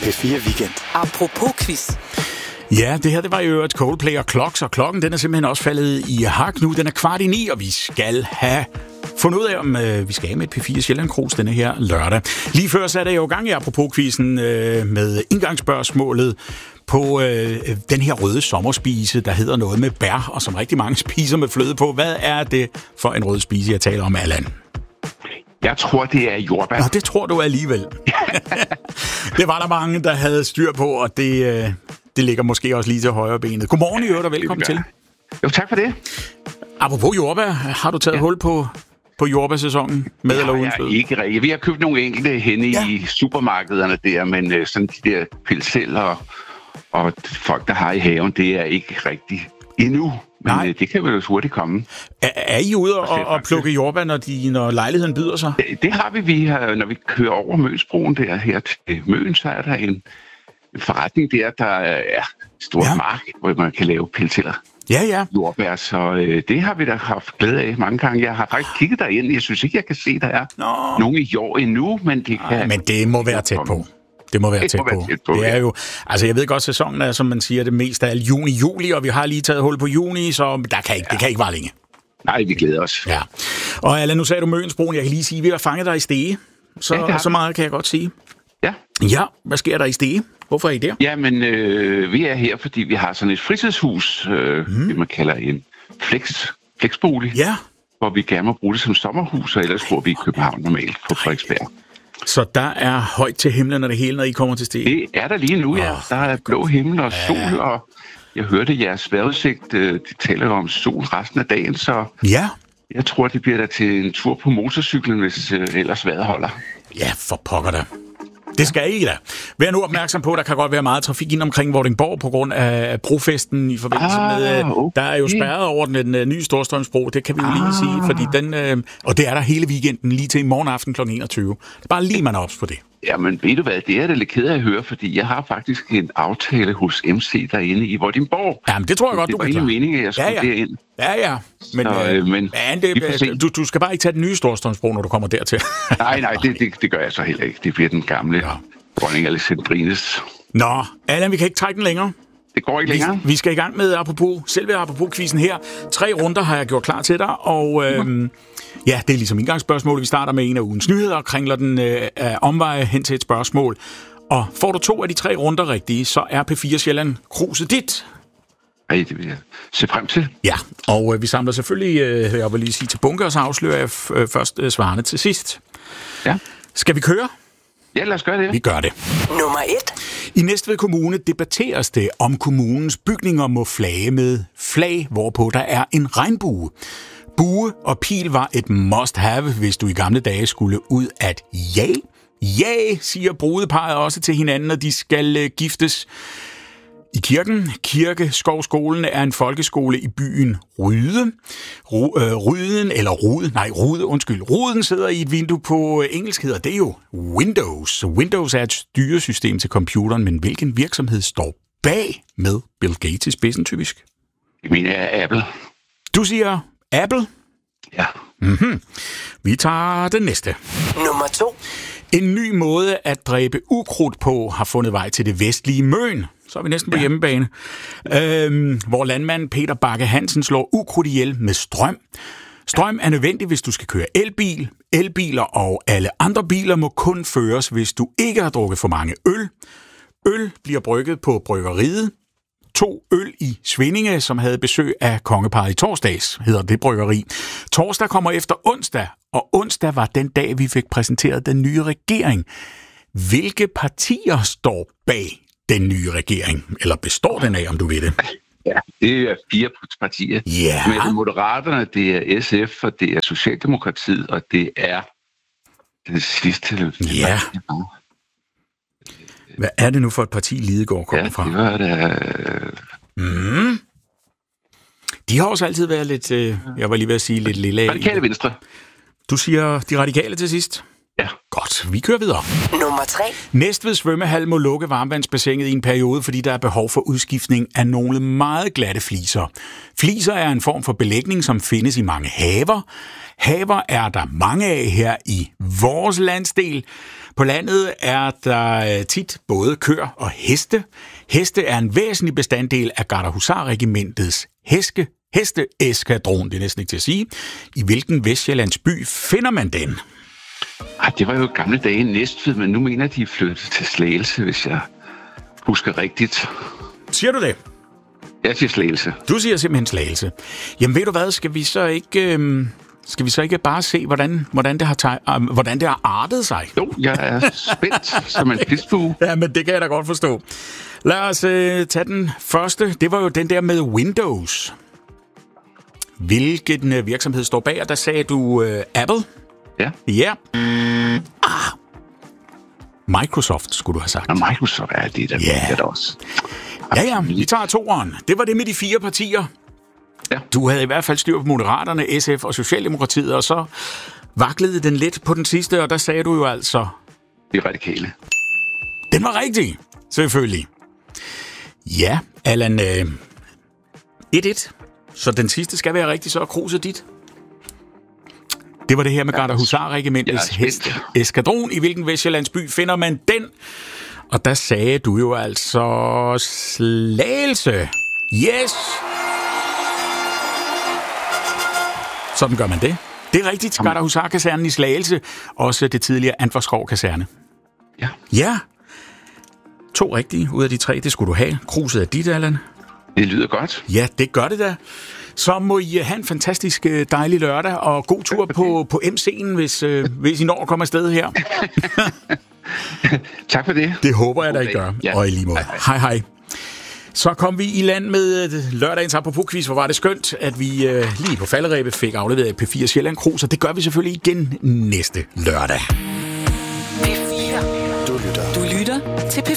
P4 Weekend. Apropos quiz. Ja, det her det var jo et Coldplay og Clocks, og klokken den er simpelthen også faldet i hak nu. Den er 8:45, og vi skal have fundet ud af, om vi skal have med et P4 Sjælland Krus denne her lørdag. Lige før satte jeg jo gang i Apropos-quizzen med indgangsspørgsmålet på den her røde sommerspise, der hedder noget med bær, og som rigtig mange spiser med fløde på. Hvad er det for en rød spise, jeg taler om, Allan? Jeg tror, det er jordbær. Nå, det tror du alligevel. Det var der mange, der havde styr på, og det ligger måske også lige til højre benet. Godmorgen i øvrigt, og velkommen til. Jo, tak for det. Apropos jordbær, har du taget hul på jordbærsæsonen med eller uden fløde? Ikke rigtigt. Vi har købt nogle enkelte henne i supermarkederne der, men sådan de der pilsæller og folk, der har i haven, det er ikke rigtigt endnu. Men det kan vel hurtigt komme. Er I ude og plukke jordbær, når lejligheden byder sig? Det har vi. Når vi kører over Mønsbroen der her til Møn, så er der en forretning der er stor mark, hvor man kan lave pilsæller. Ja. Jordbær, så det har vi da haft glæde af mange gange. Jeg har faktisk kigget derind. Jeg synes ikke, jeg kan se, der er nogen i år endnu, men det kan... Men det må være tæt på. Det må være tæt på. Det er jo, altså jeg ved godt, sæsonen er, som man siger, det mest af juni-juli, og vi har lige taget hul på juni, så det kan ikke vare længe. Nej, vi glæder os. Ja. Og Allan, nu sagde du Mønsbroen. Jeg kan lige sige, at vi har fanget dig i Stege. Så meget kan jeg godt sige. Ja. Ja, hvad sker der i Stege? Hvorfor er I der? Jamen, vi er her, fordi vi har sådan et fritidshus, det man kalder en flexbolig, hvor vi gerne må bruge det som sommerhus, og ellers bor vi i København normalt på Frederiksberg. Så der er højt til himlen og det hele, når I kommer til Stege? Det er der lige nu, ja. Der er blå himmel og sol, og jeg hørte jeres vejrudsigt, de taler om sol resten af dagen, så jeg tror, det bliver der til en tur på motorcyklen, hvis ellers vejret holder. Ja, for pokker da. Det skal I da. Vær nu opmærksom på, at der kan godt være meget trafik ind omkring Vordingborg på grund af brofesten i forbindelse med... Der er jo spærret over den nye Storstrømsbro, det kan vi jo lige sige, fordi den... og det er der hele weekenden, lige til i morgen aften kl. 21. Det er bare lige, man er ops på det. Jamen, ved du hvad, det er det lidt ked af at høre, fordi jeg har faktisk en aftale hos MC derinde i Vordingborg. Jamen, det tror jeg godt, du kan klare. Det var ikke meningen, at jeg skulle derind. Ja. Men du skal bare ikke tage den nye Storstrømsbro, når du kommer dertil. Nej, det gør jeg så heller ikke. Det bliver den gamle dronning Alexandrines. Nå, Allan, vi kan ikke trække den længere. Det går ikke længere. Vi skal i gang med selve Apropos-quizzen her. 3 runder har jeg gjort klar til dig, og det er ligesom indgangsspørgsmålet. Vi starter med en af ugens nyheder og kringler den af omveje hen til et spørgsmål. Og får du 2 af de 3 runder rigtige, så er P4 Sjælland Kruset dit. Ej, det vil jeg se frem til. Ja, og vi samler selvfølgelig, jeg vil lige sige til bunke, og så afslører jeg først svarene til sidst. Ja. Skal vi køre? Ja, lad os gøre det. Vi gør det. Nummer 1. I Næstved Kommune debatteres det, om kommunens bygninger må flage med flag, hvorpå der er en regnbue. Bue og pil var et must-have, hvis du i gamle dage skulle ud at jage. Ja, siger brudeparret også til hinanden, når de skal giftes. I kirken, Kirkeskovskolen, er en folkeskole i byen Rude. Ruden sidder i et vindue på engelsk, hedder det jo Windows. Windows er et styresystem til computeren, men hvilken virksomhed står bag med Bill Gates i spidsen typisk? Jeg mener Apple. Du siger Apple? Ja. Mm-hmm. Vi tager den næste. Nummer 2. En ny måde at dræbe ukrudt på har fundet vej til det vestlige Møn. Så er vi næsten på hjemmebane. Hvor landmand Peter Bakke Hansen slår ukrudt ihjel med strøm. Strøm er nødvendig, hvis du skal køre elbil. Elbiler og alle andre biler må kun føres, hvis du ikke har drukket for mange øl. Øl bliver brygget på bryggeriet. 2 øl i Svindinge, som havde besøg af kongeparret i torsdags, hedder det bryggeri. Torsdag kommer efter onsdag, og onsdag var den dag, vi fik præsenteret den nye regering. Hvilke partier står bag den nye regering? Eller består den af, om du ved det? Ja, det er 4 partier. Yeah. Med Moderaterne, det er SF, og det er Socialdemokratiet, og det er det sidste. Ja. Hvad er det nu for et parti, Lidegaard kommer fra? Det var det. De har også altid været lidt, jeg var lige ved at sige lidt lille af. Radikale Venstre. Du siger de radikale til sidst? Ja. Godt, vi kører videre. Nummer 3. Næstved svømmehal må lukke varmvandsbassinet i en periode, fordi der er behov for udskiftning af nogle meget glatte fliser. Fliser er en form for belægning, som findes i mange haver. Haver er der mange af her i vores landsdel. På landet er der tit både køer og heste. Heste er en væsentlig bestanddel af Gardehusarregimentets hesteeskadron, det er næsten ikke til at sige. I hvilken Vestsjællands by finder man den? Det var jo gamle dage i Næstved, men nu mener de er flyttet til Slagelse, hvis jeg husker rigtigt. Siger du det? Jeg siger Slagelse. Du siger simpelthen Slagelse. Jamen ved du hvad, skal vi så ikke bare se, hvordan det har artet sig? Jo, jeg er spændt som en plisbue. Ja, men det kan jeg da godt forstå. Lad os tage den første. Det var jo den der med Windows. Hvilken virksomhed står bag? Og der sagde du Apple. Ja. Ja. Microsoft, skulle du have sagt. Og Microsoft er det, der er det også. Ja, vi tager toeren. Det var det med de 4 partier. Ja. Du havde i hvert fald styr på Moderaterne, SF og Socialdemokratiet, og så vaklede den lidt på den sidste, og der sagde du jo altså... Det radikale. Den var rigtig, selvfølgelig. Ja, Allan, 1-1. Så den sidste skal være rigtig, så er kruset dit. Det var det her med Gardehusarregimentets hesteeskadron. I hvilken Vestsjællands by finder man den? Og der sagde du jo altså Slagelse. Yes! Sådan gør man det. Det er rigtigt. Gardehusarkasernen i Slagelse. Også det tidligere Antvorskov kaserne. Ja. Ja. 2 rigtige ud af de 3. Det skulle du have. Kruset er dit, Allan. Det lyder godt. Ja, det gør det da. Så må I have en fantastisk dejlig lørdag, og god tur på MC'en, hvis I når at komme afsted her. Tak for det. Det håber jeg, da I gør. Ja. Og i lige måde. Hej. Så kom vi i land med lørdagens apropos-quiz, hvor var det skønt, at vi lige på falderebet fik afleveret P4 Sjælland Krus, og det gør vi selvfølgelig igen næste lørdag. P4. Du lytter til P4.